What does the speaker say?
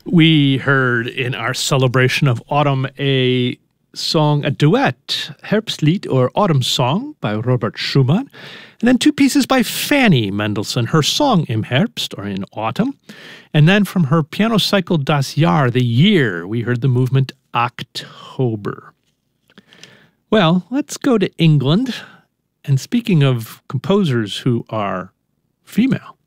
We heard in our celebration of autumn a duet, Herbstlied or Autumn Song by Robert Schumann, and then two pieces by Fanny Mendelssohn, her song Im Herbst or in autumn, and then from her piano cycle Das Jahr, the year, we heard the movement October. Well, let's go to England, and speaking of composers who are female,